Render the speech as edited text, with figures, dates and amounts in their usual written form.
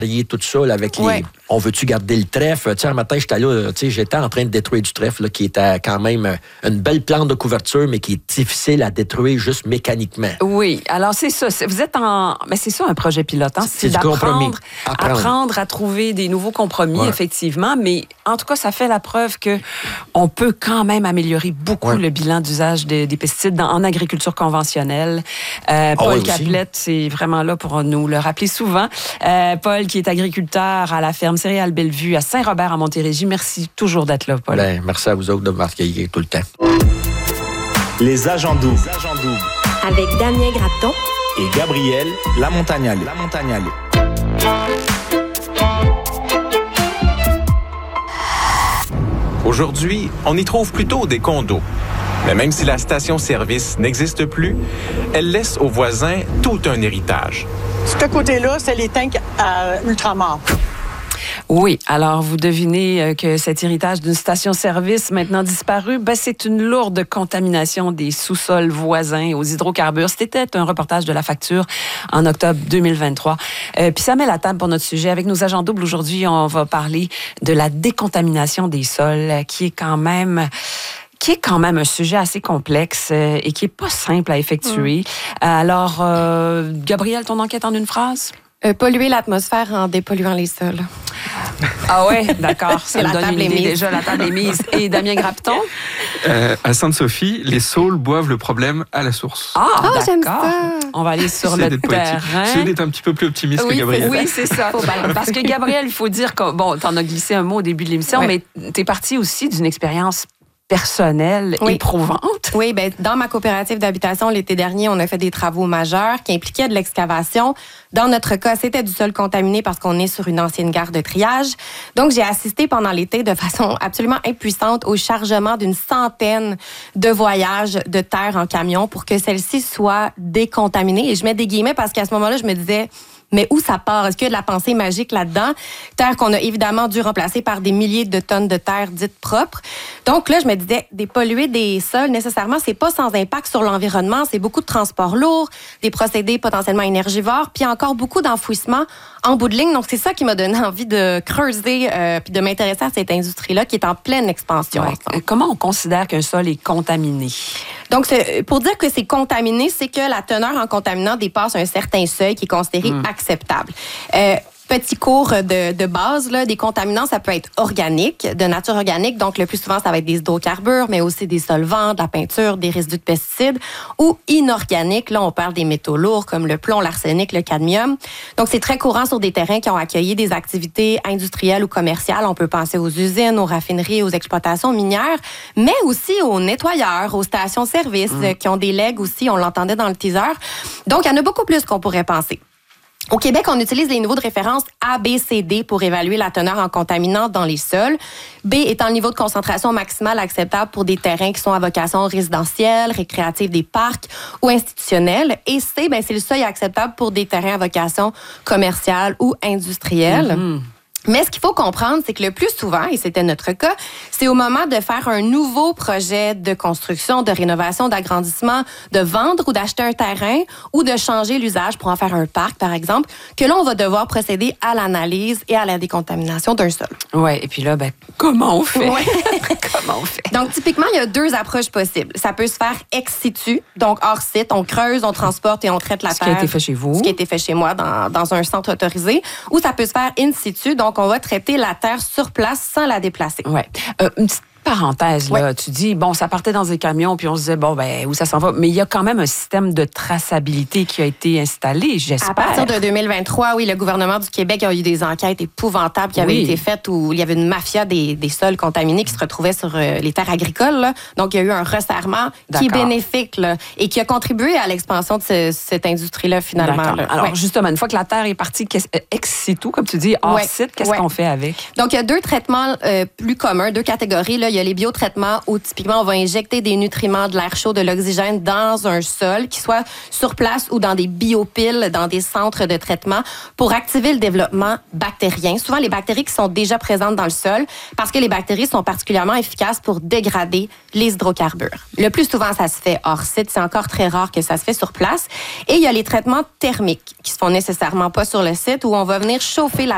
tout ça là, avec les... On veut-tu garder le trèfle? Un matin, j'étais en train de détruire du trèfle, là, qui était quand même une belle plante de couverture, mais qui est difficile à détruire juste mécaniquement. Oui, alors c'est ça. Vous êtes en... Mais c'est ça un projet pilote. Hein? C'est d'apprendre à trouver des nouveaux compromis, effectivement. Mais en tout cas, ça fait la preuve qu'on peut quand même améliorer beaucoup le bilan d'usage des pesticides en agriculture conventionnelle. Paul Caplette, c'est vraiment là pour nous le rappeler souvent. Paul, qui est agriculteur à la ferme Céréales Bellevue à Saint-Robert, en Montérégie. Merci toujours d'être là, Paul. Merci à vous autres de m'accueillir tout le temps. Les agents doubles. Avec Damien Grapton et Gabriel Lamontagnale. Aujourd'hui, on y trouve plutôt des condos. Mais même si la station-service n'existe plus, elle laisse aux voisins tout un héritage. Ce côté-là, c'est les tanks à ultramar. Oui, alors vous devinez que cet héritage d'une station-service maintenant disparue, c'est une lourde contamination des sous-sols voisins aux hydrocarbures. C'était un reportage de La Facture en octobre 2023. Puis ça met la table pour notre sujet. Avec nos agents doubles aujourd'hui, on va parler de la décontamination des sols, qui est quand même un sujet assez complexe et qui est pas simple à effectuer. Alors, Gabriel, ton enquête en une phrase? Polluer l'atmosphère en dépolluant les sols. Ah ouais, d'accord. Ça me donne une idée déjà, la table est mise. Et Damien Grapton? À Sainte-Sophie, les saules boivent le problème à la source. Ah, j'aime d'accord. Ça. On va aller sur le terrain. J'essaie d'être un petit peu plus optimiste que Gabriel. Oui, c'est ça. Parce que Gabriel, il faut dire que, t'en as glissé un mot au début de l'émission, mais t'es parti aussi d'une expérience personnelle, éprouvante. Oui, dans ma coopérative d'habitation, l'été dernier, on a fait des travaux majeurs qui impliquaient de l'excavation. Dans notre cas, c'était du sol contaminé parce qu'on est sur une ancienne gare de triage. Donc, j'ai assisté pendant l'été de façon absolument impuissante au chargement d'une centaine de voyages de terre en camion pour que celle-ci soit décontaminée. Et je mets des guillemets parce qu'à ce moment-là, je me disais... Mais où ça part? Est-ce qu'il y a de la pensée magique là-dedans? Terre qu'on a évidemment dû remplacer par des milliers de tonnes de terre dites propres. Donc là, je me disais, dépolluer des sols, nécessairement, c'est pas sans impact sur l'environnement. C'est beaucoup de transports lourds, des procédés potentiellement énergivores, puis encore beaucoup d'enfouissement en bout de ligne. Donc, c'est ça qui m'a donné envie de creuser puis de m'intéresser à cette industrie-là qui est en pleine expansion. Comment on considère qu'un sol est contaminé? Donc, pour dire que c'est contaminé, c'est que la teneur en contaminants dépasse un certain seuil qui est considéré acceptable. Petit cours de base, là, des contaminants, ça peut être organique, de nature organique. Donc, le plus souvent, ça va être des hydrocarbures, mais aussi des solvants, de la peinture, des résidus de pesticides. Ou inorganique, là, on parle des métaux lourds comme le plomb, l'arsenic, le cadmium. Donc, c'est très courant sur des terrains qui ont accueilli des activités industrielles ou commerciales. On peut penser aux usines, aux raffineries, aux exploitations minières, mais aussi aux nettoyeurs, aux stations-service qui ont des legs aussi. On l'entendait dans le teaser. Donc, il y en a beaucoup plus qu'on pourrait penser. Au Québec, on utilise les niveaux de référence A, B, C, D pour évaluer la teneur en contaminants dans les sols. B étant le niveau de concentration maximale acceptable pour des terrains qui sont à vocation résidentielle, récréative des parcs ou institutionnelle. Et C, c'est le seuil acceptable pour des terrains à vocation commerciale ou industrielle. Mais ce qu'il faut comprendre, c'est que le plus souvent, et c'était notre cas, c'est au moment de faire un nouveau projet de construction, de rénovation, d'agrandissement, de vendre ou d'acheter un terrain ou de changer l'usage pour en faire un parc, par exemple, que là, on va devoir procéder à l'analyse et à la décontamination d'un sol. Oui, et puis là, comment on fait? Comment on fait? Donc, typiquement, il y a deux approches possibles. Ça peut se faire ex situ, donc hors site. On creuse, on transporte et on traite la terre. Ce qui a été fait chez vous. Ce qui a été fait chez moi dans un centre autorisé. Ou ça peut se faire in situ, donc on va traiter la terre sur place sans la déplacer. Oui. Une petite parenthèse, là. Tu dis, ça partait dans des camions, puis on se disait, où ça s'en va? Mais il y a quand même un système de traçabilité qui a été installé, j'espère. À partir de 2023, oui, le gouvernement du Québec a eu des enquêtes épouvantables qui avaient été faites où il y avait une mafia des sols contaminés qui se retrouvaient sur les terres agricoles. Là. Donc, il y a eu un resserrement qui est bénéfique là, et qui a contribué à l'expansion de cette industrie-là, finalement. Là. Alors, justement, une fois que la terre est partie ex situ, comme tu dis, hors site, qu'est-ce qu'on fait avec? Donc, il y a deux traitements plus communs, deux catégories. Là. Il y a les biotraitements où, typiquement, on va injecter des nutriments, de l'air chaud, de l'oxygène dans un sol, qui soit sur place ou dans des biopiles, dans des centres de traitement, pour activer le développement bactérien. Souvent, les bactéries qui sont déjà présentes dans le sol, parce que les bactéries sont particulièrement efficaces pour dégrader les hydrocarbures. Le plus souvent, ça se fait hors site. C'est encore très rare que ça se fait sur place. Et il y a les traitements thermiques qui se font nécessairement pas sur le site, où on va venir chauffer la